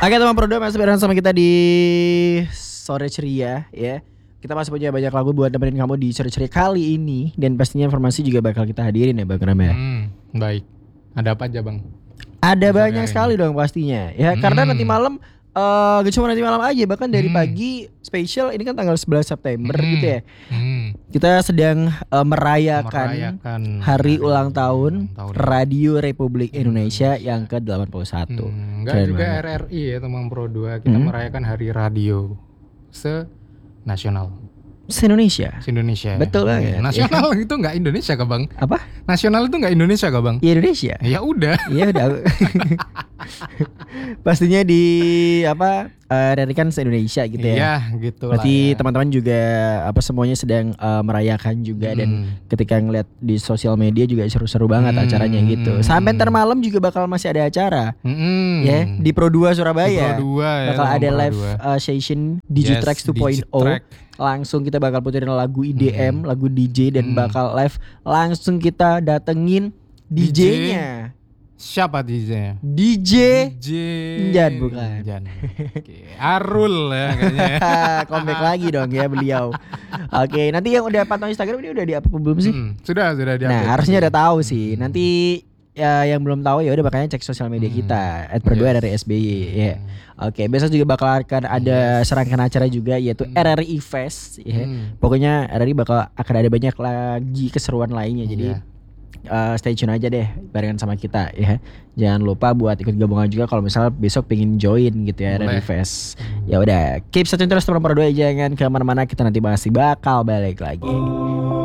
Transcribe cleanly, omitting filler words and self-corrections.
Oke teman Prodo, masih bareng sama kita di Sore Ceria ya. Kita masih punya banyak lagu buat nemenin kamu di Sore Ceria kali ini. Dan pastinya informasi juga bakal kita hadirin ya Bang Ram ya. Baik. Ada apa aja Bang? Ada Di sore banyak hari sekali dong pastinya ya. Karena nanti malam gak cuma nanti malam aja, bahkan dari pagi spesial ini kan tanggal 11 September gitu ya. Kita sedang merayakan hari ulang tahun Radio Republik Indonesia yang ke-81. Enggak juga RRI ya teman Pro 2. Kita merayakan hari radio se-nasional. Se-Indonesia. Se-Indonesia. Betul banget. Nasional itu enggak Indonesia kah Bang? Apa? Nasional itu enggak Indonesia kah Bang? Ya Indonesia. Ya udah. Iya udah. Pastinya di apa? Dari kan se-Indonesia gitu ya. Iya, gitu lah. Berarti Ya. teman-teman juga apa semuanya sedang merayakan juga dan ketika ngeliat di sosial media juga seru-seru banget acaranya gitu. Sampai ntar malam juga bakal masih ada acara. Ya, di Pro 2 Surabaya. Di Pro 2 ya. Bakal ada Pro live 2. session Digitrax 2.0. Digitrack. Langsung kita bakal puterin lagu IDM, lagu DJ dan bakal live langsung kita datengin DJ-nya. Siapa DJ-nya? DJ Jan bukan. Jan. Oke. Arul ya kayaknya. Comeback lagi dong ya beliau. Oke, nanti yang udah pantau Instagram ini udah di-up belum sih? Sudah di-update. Nah, harusnya udah tahu sih. Nanti ya yang belum tahu ya udah makanya cek sosial media kita @berdua RRI SBY ya. Oke, besok juga bakal akan ada serangkaian acara juga yaitu RRI Fest ya. Pokoknya RRI bakal akan ada banyak lagi keseruan lainnya. Jadi stay tune aja deh barengan sama kita ya. Jangan lupa buat ikut gabungan juga kalau misalnya besok pengen join gitu ya RRI Fest. Ya udah, keep stay tune terus teman-teman berdua, jangan kemana-mana, kita nanti masih bakal balik lagi.